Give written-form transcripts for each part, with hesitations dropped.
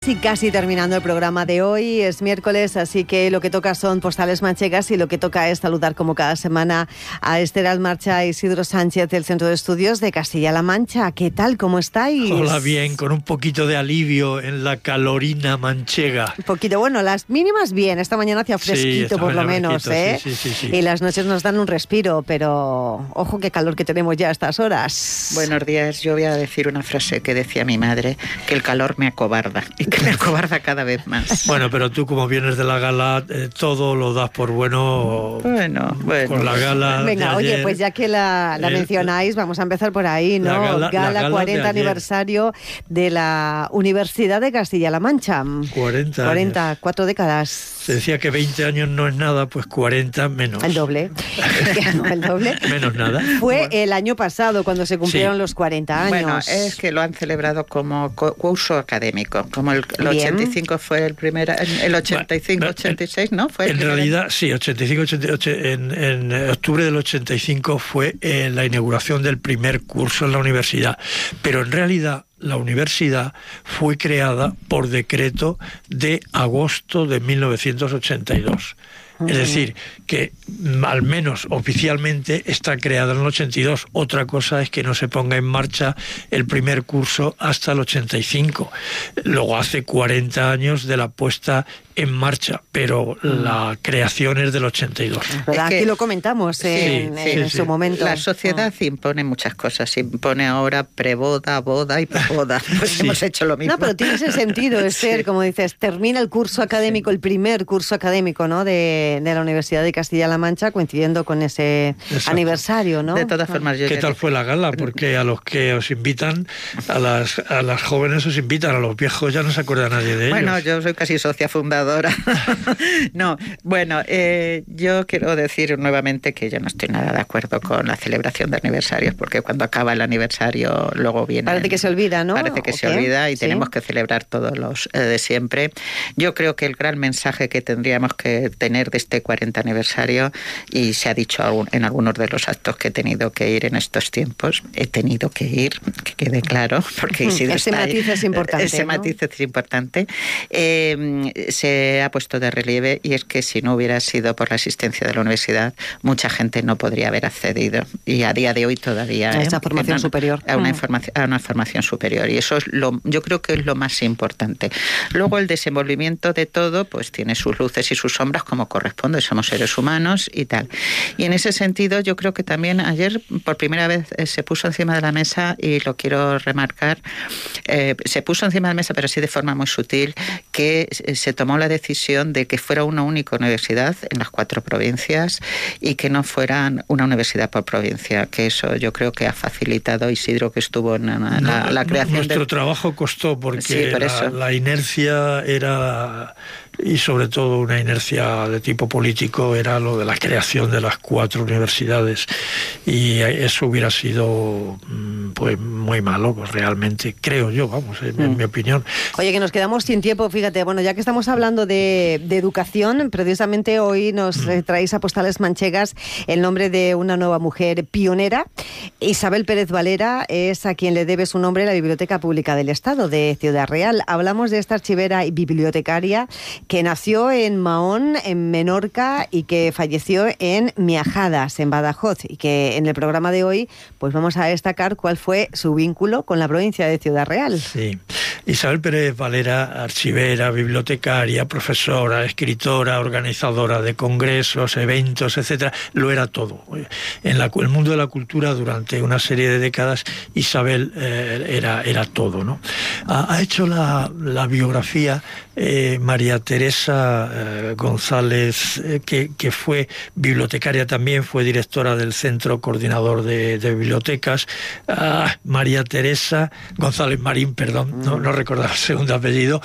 Sí, casi terminando el programa de hoy, es miércoles, así que lo que toca son postales manchegas y lo que toca es saludar como cada semana a Esther Almarcha y Isidro Sánchez del Centro de Estudios de Castilla-La Mancha. ¿Qué tal? ¿Cómo estáis? Hola, bien, con un poquito de alivio en la calorina manchega. Un poquito, bueno, las mínimas bien, esta mañana hacía fresquito por lo menos, ¿eh? Sí. Y las noches nos dan un respiro, pero ojo qué calor que tenemos ya a estas horas. Buenos días, yo voy a decir una frase que decía mi madre, que el calor me acobarda. Que me acobarda cada vez más. Bueno, pero tú como vienes de la gala, todo lo das por bueno. Bueno. Con la gala. Venga, oye, ayer, pues ya que la mencionáis, vamos a empezar por ahí, ¿no? La gala 40 aniversario de la Universidad de Castilla-La Mancha. 40, 4 décadas. Se decía que 20 años no es nada, pues 40 menos. El doble. El doble. Menos nada. Fue el año pasado cuando se cumplieron los 40 años. Bueno, es que lo han celebrado como curso académico, como el 85 fue el primer, el 85, 86, ¿no? Fue en realidad, sí, 85, 88, en octubre del 85 fue la inauguración del primer curso en la universidad, pero en realidad la universidad fue creada por decreto de agosto de 1982. Es decir, que al menos oficialmente está creada en el 82. Otra cosa es que no se ponga en marcha el primer curso hasta el 85. Luego hace 40 años de la puesta en marcha, pero la creación es del 82. ¿Verdad? Aquí lo comentamos en su momento. La sociedad impone muchas cosas. Impone ahora preboda, boda y posboda. Pues hemos hecho lo mismo. No, pero tiene ese sentido, Esther, como dices, termina el curso académico, el primer curso académico, ¿no? de la Universidad de Castilla-La Mancha, coincidiendo con ese aniversario, ¿no? De todas formas, ¿Qué tal fue la gala? Porque a los que os invitan, a las jóvenes os invitan, a los viejos ya no se acuerda nadie de ellos. Bueno, yo soy casi socia fundadora. No, bueno, yo quiero decir nuevamente que yo no estoy nada de acuerdo con la celebración de aniversarios, porque cuando acaba el aniversario luego viene... Parece que se olvida, ¿no? Parece que se olvida y tenemos que celebrar todos los de siempre. Yo creo que el gran mensaje que tendríamos que tener de este 40 aniversario, y se ha dicho en algunos de los actos que he tenido que ir en estos tiempos, he tenido que ir, que quede claro, porque Isidro ese matiz es importante. Ese matiz es importante. Se ha puesto de relieve, y es que si no hubiera sido por la existencia de la universidad, mucha gente no podría haber accedido, y a día de hoy todavía a esa formación superior, a una formación superior, y eso es yo creo que es lo más importante. Luego el desenvolvimiento de todo pues tiene sus luces y sus sombras, como corresponde, somos seres humanos y tal, y en ese sentido yo creo que también ayer por primera vez se puso encima de la mesa, y lo quiero remarcar, se puso encima de la mesa, pero sí de forma muy sutil, que se tomó la decisión de que fuera una única universidad en las 4 provincias, y que no fueran una universidad por provincia, que eso yo creo que ha facilitado, Isidro, que estuvo en la creación. Nuestro trabajo costó, porque la inercia era, y sobre todo una inercia de tipo político, era lo de la creación de las 4 universidades, y eso hubiera sido pues muy malo, pues realmente, creo yo, vamos, en mi opinión. Oye, que nos quedamos sin tiempo, fíjate, bueno, ya que estamos hablando de educación, precisamente hoy nos traéis a Postales Manchegas el nombre de una nueva mujer pionera. Isabel Pérez Valera es a quien le debe su nombre la Biblioteca Pública del Estado de Ciudad Real. Hablamos de esta archivera y bibliotecaria que nació en Mahón, en Menorca, y que falleció en Miajadas, en Badajoz, y que en el programa de hoy pues vamos a destacar cuál fue su vínculo con la provincia de Ciudad Real. Sí, Isabel Pérez Valera, archivera, bibliotecaria, profesora, escritora, organizadora de congresos, eventos, etcétera, lo era todo. En el mundo de la cultura, durante una serie de décadas, Isabel era todo, ¿no? Ha hecho la biografía María Teresa González, que fue bibliotecaria también, fue directora del Centro Coordinador de Bibliotecas. María Teresa González Marín, perdón, no recordaba el segundo apellido,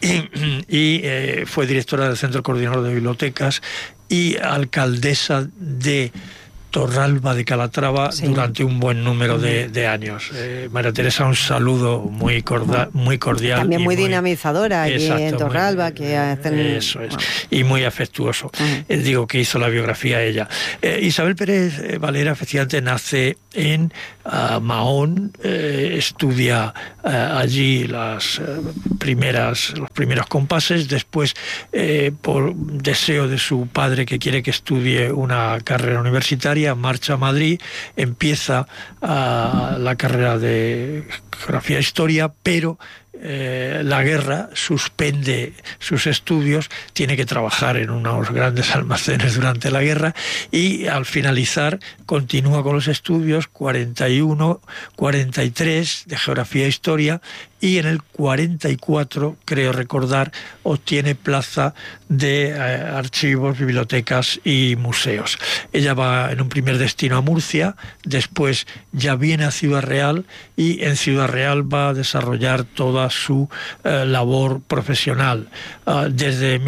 y fue directora del Centro Coordinador de Bibliotecas y alcaldesa de Torralba de Calatrava durante un buen número de años. María Teresa, un saludo muy cordial. También muy dinamizadora allí en Torralba. Eso es, y muy afectuoso. Digo que hizo la biografía ella. Isabel Pérez Valera efectivamente nace en Mahón, estudia allí los primeros compases. Después, por deseo de su padre, que quiere que estudie una carrera universitaria, marcha a Madrid, empieza la carrera de Geografía e Historia, pero la guerra suspende sus estudios, tiene que trabajar en unos grandes almacenes durante la guerra, y al finalizar continúa con los estudios 41, 43 de Geografía e Historia, y en el 44, creo recordar, obtiene plaza de archivos, bibliotecas y museos. Ella va en un primer destino a Murcia, después ya viene a Ciudad Real, y en Ciudad Real va a desarrollar toda su labor profesional. Desde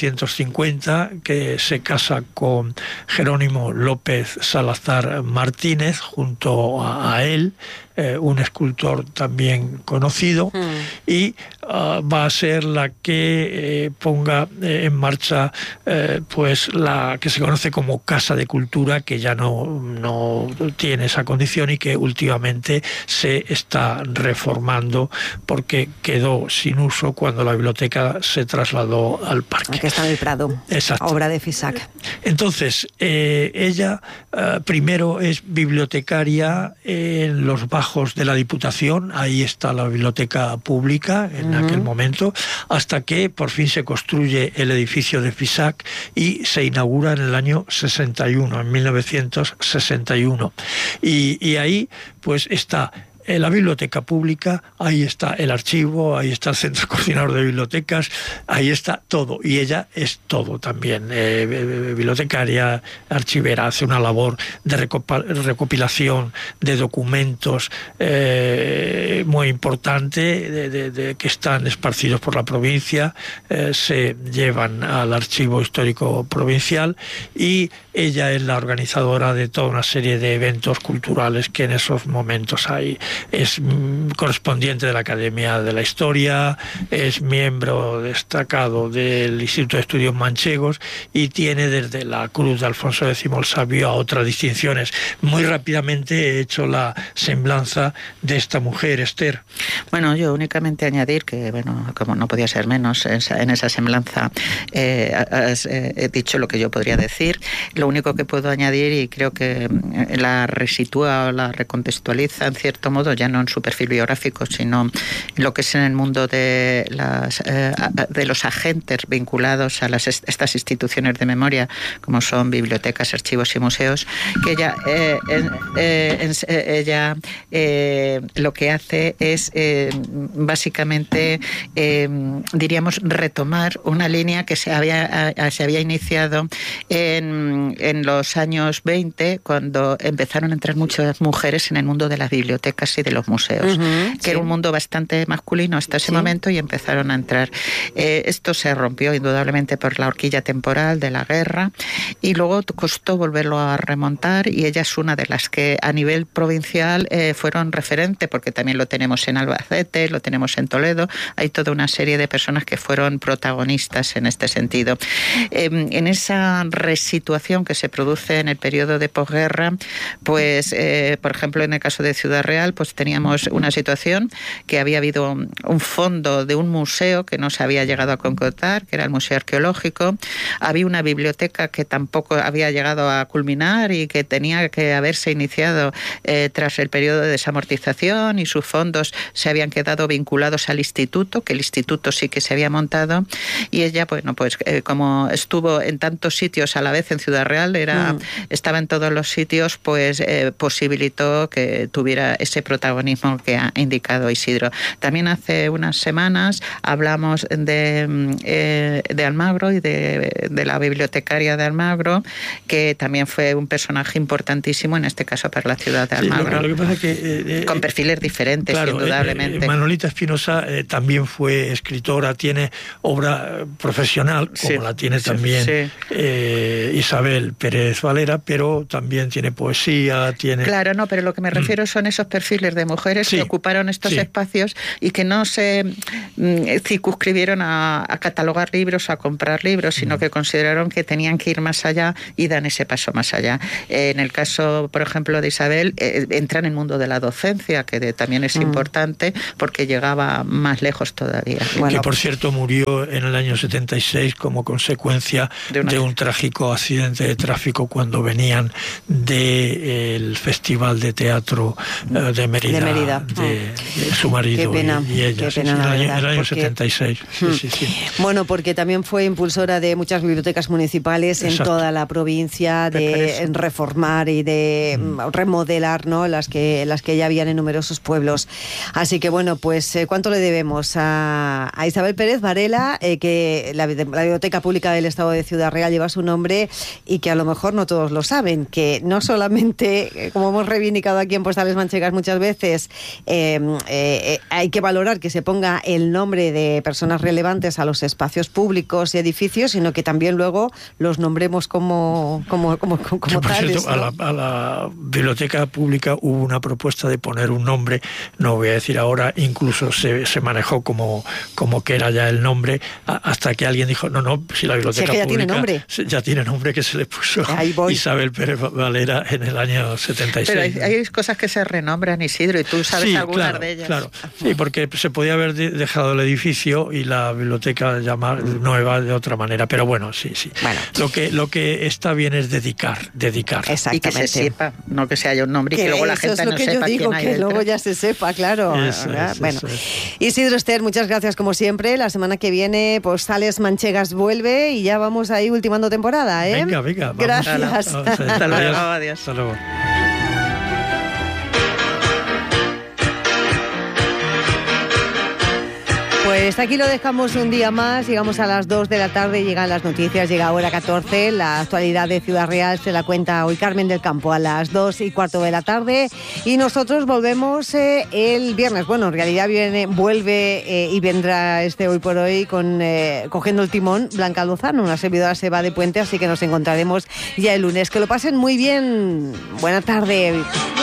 1950, que se casa con Jerónimo López Salazar Martínez, junto a él, un escultor también conocido, y va a ser la que ponga en marcha pues la que se conoce como Casa de Cultura, que ya no tiene esa condición y que últimamente se está reformando porque quedó sin uso cuando la biblioteca se trasladó al parque. Que está en el Prado. Exacto. Obra de Fisac. Entonces, ella primero es bibliotecaria en los bajos de la Diputación, ahí está la biblioteca pública en aquel momento, hasta que por fin se construye el edificio de Fisac y se inaugura en el año 61, en 1961. Y ahí pues está la biblioteca pública, ahí está el archivo, ahí está el Centro Coordinador de Bibliotecas, ahí está todo, y ella es todo también, bibliotecaria, archivera, hace una labor de recopilación de documentos muy importante, de que están esparcidos por la provincia, se llevan al Archivo Histórico Provincial, y ella es la organizadora de toda una serie de eventos culturales que en esos momentos hay. Es correspondiente de la Academia de la Historia, es miembro destacado del Instituto de Estudios Manchegos y tiene desde la Cruz de Alfonso X el Sabio a otras distinciones. Muy rápidamente he hecho la semblanza de esta mujer, Esther. Bueno, yo únicamente añadir que, bueno, como no podía ser menos, en esa semblanza he dicho lo que yo podría decir. Lo único que puedo añadir, y creo que la resitúa o la recontextualiza en cierto modo, ya no en su perfil biográfico, sino en lo que es en el mundo de los agentes vinculados a estas instituciones de memoria, como son bibliotecas, archivos y museos, que ella lo que hace es básicamente, diríamos, retomar una línea que se había iniciado en los años 20, cuando empezaron a entrar muchas mujeres en el mundo de las bibliotecas y de los museos, que era un mundo bastante masculino hasta ese momento, y empezaron a entrar. Esto se rompió indudablemente por la horquilla temporal de la guerra, y luego costó volverlo a remontar, y ella es una de las que a nivel provincial fueron referente, porque también lo tenemos en Albacete, lo tenemos en Toledo, hay toda una serie de personas que fueron protagonistas en este sentido. En esa resituación que se produce en el periodo de posguerra, pues por ejemplo en el caso de Ciudad Real, pues teníamos una situación que había habido un fondo de un museo que no se había llegado a concretar, que era el Museo Arqueológico. Había una biblioteca que tampoco había llegado a culminar y que tenía que haberse iniciado tras el periodo de desamortización, y sus fondos se habían quedado vinculados al instituto, que el instituto sí que se había montado, y ella, bueno, pues como estuvo en tantos sitios a la vez en Ciudad Real, estaba en todos los sitios, pues posibilitó que tuviera ese protagonismo que ha indicado Isidro. También hace unas semanas hablamos de Almagro y de la bibliotecaria de Almagro, que también fue un personaje importantísimo, en este caso para la ciudad de Almagro. Lo que pasa es que con perfiles diferentes, claro, indudablemente. Manolita Espinosa también fue escritora, tiene obra profesional, como la tiene también Isabel Pérez Valera, pero también tiene poesía, tiene... Claro, no, pero lo que me refiero son esos perfiles miles de mujeres que ocuparon estos espacios y que no se circunscribieron a catalogar libros, a comprar libros, sino que consideraron que tenían que ir más allá y dan ese paso más allá. En el caso, por ejemplo, de Isabel, entra en el mundo de la docencia, que también es importante porque llegaba más lejos todavía. Que, por cierto, murió en el año 76 como consecuencia de un trágico accidente de tráfico cuando venían del Festival de Teatro de Mérida, de su marido y ella. Qué pena, en el año 76. Bueno, porque también fue impulsora de muchas bibliotecas municipales en toda la provincia, de reformar y de remodelar, ¿no?, las que ya habían en numerosos pueblos. Así que bueno, pues ¿cuánto le debemos a Isabel Pérez Varela? Que la Biblioteca Pública del Estado de Ciudad Real lleva su nombre y que a lo mejor no todos lo saben, que no solamente, como hemos reivindicado aquí en Postales Manchegas muchas veces, hay que valorar que se ponga el nombre de personas relevantes a los espacios públicos y edificios, sino que también luego los nombremos como tales, cierto, ¿no? a la Biblioteca Pública hubo una propuesta de poner un nombre, no voy a decir ahora, incluso se manejó como que era ya el nombre, hasta que alguien dijo, no, si la Biblioteca Pública ya tiene nombre, que se le puso Isabel Pérez Valera en el año 76. Pero hay cosas que se renombran, Isidro, y tú sabes algunas de ellas. Claro, sí, porque se podía haber dejado el edificio y la biblioteca llamar nueva de otra manera, pero bueno, sí. Bueno. Lo que está bien es dedicar. Y que se sepa, no que se haya un nombre y que luego la gente no sepa quién hay. Que luego ya se sepa, claro. Bueno, Isidro, Ester, muchas gracias como siempre. La semana que viene Postales Manchegas vuelve y ya vamos ahí ultimando temporada, ¿eh? Venga. Gracias. Hasta luego, adiós. Hasta luego. Pues aquí lo dejamos un día más, llegamos a las 2 de la tarde, llegan las noticias, llega hora 14, la actualidad de Ciudad Real se la cuenta hoy Carmen del Campo a las 2:15 de la tarde y nosotros volvemos el viernes. Bueno, en realidad vuelve y vendrá Hoy por Hoy cogiendo el timón Blanca Lozano, una servidora se va de puente, así que nos encontraremos ya el lunes. Que lo pasen muy bien, buena tarde.